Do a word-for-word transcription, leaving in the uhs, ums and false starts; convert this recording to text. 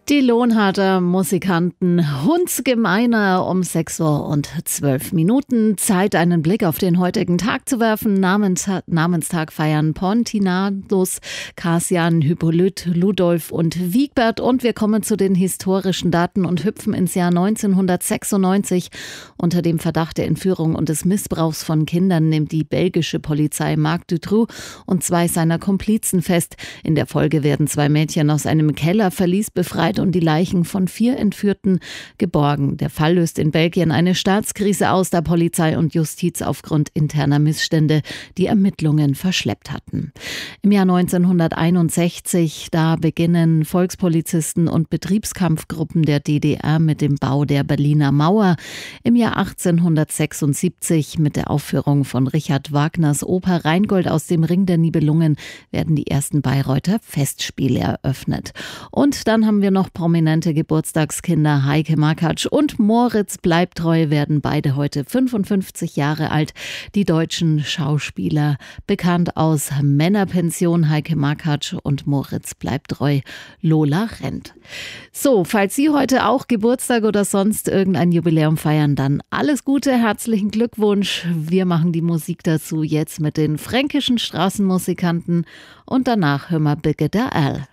Die Lohnharter Musikanten, Hundsgemeiner um sechs Uhr und zwölf Minuten. Zeit, einen Blick auf den heutigen Tag zu werfen. Namens, Namenstag feiern Pontinados, Kassian, Hippolyt, Ludolf und Wigbert. Und wir kommen zu den historischen Daten und hüpfen ins Jahr neunzehnhundertsechsundneunzig. Unter dem Verdacht der Entführung und des Missbrauchs von Kindern nimmt die belgische Polizei Marc Dutroux und zwei seiner Komplizen fest. In der Folge werden zwei Mädchen aus einem Kellerverlies befreit und die Leichen von vier Entführten geborgen. Der Fall löst in Belgien eine Staatskrise aus, da Polizei und Justiz aufgrund interner Missstände die Ermittlungen verschleppt hatten. Im Jahr neunzehnhunderteinundsechzig, da beginnen Volkspolizisten und Betriebskampfgruppen der D D R mit dem Bau der Berliner Mauer. Im Jahr achtzehnhundertsechsundsiebzig mit der Aufführung von Richard Wagners Oper Rheingold aus dem Ring der Nibelungen werden die ersten Bayreuther Festspiele eröffnet. Und dann haben wir noch prominente Geburtstagskinder. Heike Makatsch und Moritz Bleibtreu werden beide heute fünfundfünfzig Jahre alt. Die deutschen Schauspieler, bekannt aus Männerpension, Heike Makatsch und Moritz Bleibtreu, Lola Rent. So, falls Sie heute auch Geburtstag oder sonst irgendein Jubiläum feiern, dann alles Gute, herzlichen Glückwunsch. Wir machen die Musik dazu jetzt mit den fränkischen Straßenmusikanten und danach hören wir Birgitta Erl.